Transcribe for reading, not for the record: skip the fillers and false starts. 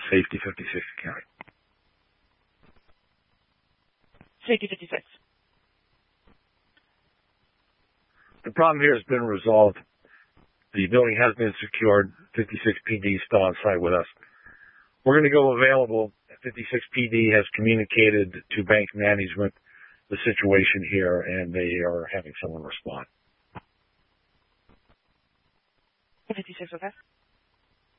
Safety 56 County. Safety 56. The problem here has been resolved. The building has been secured. 56 PD is still on site with us. We're going to go available. 56 PD has communicated to bank management the situation here, and they are having someone respond. 56, okay.